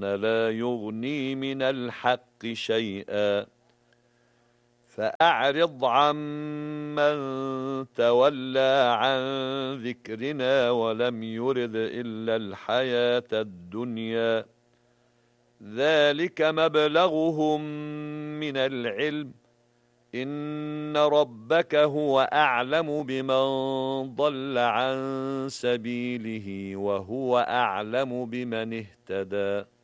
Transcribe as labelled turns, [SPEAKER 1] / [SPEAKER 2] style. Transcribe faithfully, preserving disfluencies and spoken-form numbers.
[SPEAKER 1] الظن لا يغني من الحق شيئا فأعرض عمن تولى عن ذكرنا ولم يرد إلا الحياة الدنيا ذلك مبلغهم من العلم إن ربك هو أعلم بمن ضل عن سبيله وهو أعلم بمن اهتدى